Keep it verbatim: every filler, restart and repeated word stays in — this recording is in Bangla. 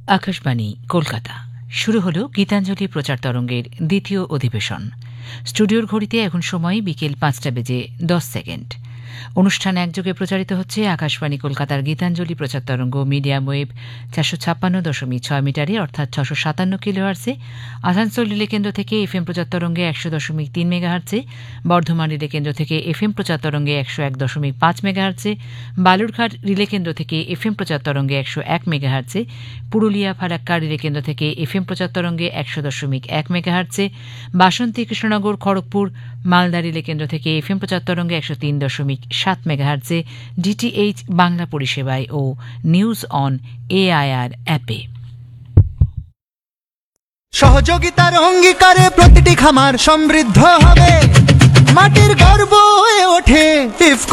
আকাশবাণী কলকাতা। শুরু হলো গীতাঞ্জলি প্রচার তরঙ্গের দ্বিতীয় অধিবেশন। স্টুডিওর ঘড়িতে এখন সময় বিকেল পাঁচটা বেজে দশ সেকেন্ড। অনুষ্ঠান একযোগে প্রচারিত হচ্ছে আকাশবাণী কলকাতার গীতাঞ্জলি প্রচার তরঙ্গ মিডিয়াম ওয়েভ চারশো ছাপ্পান্ন দশমিক ছয় মিটারে অর্থাৎ ছশো সাতান্ন কিলোহার্টসে, আসানসোল রিলে কেন্দ্র থেকে এফএম প্রচার তরঙ্গে একশো দশমিক তিন মেগাহার্টসে, বর্ধমান রিলে কেন্দ্র থেকে এফএম প্রচার তরঙ্গে একশো এক দশমিক পাঁচ মেগাহার্টসে, বালুরঘাট রিলে কেন্দ্র থেকে এফএম প্রচার তরঙ্গে একশো এক মেগাহার্টসে, পুরুলিয়া ফারাক্কা রিলে কেন্দ্র থেকে এফএম প্রচার তরঙ্গে একশো দশমিক এক মেগাহার্টসে, বাসন্তী কৃষ্ণনগর খড়গপুর মালদা রিলে কেন্দ্র থেকে এফএম প্রচার তরঙ্গে একশো তিন দশমিক সাত মেগাহার্টসে, ডিটিএইচ বাংলা পরিষেবায় ও নিউজ অন এআইআর অ্যাপে। সহযোগিতার অঙ্গীকারে প্রতিটি খামার সমৃদ্ধ হবে, মাটির গর্ব হয়ে ওঠে ইফকো।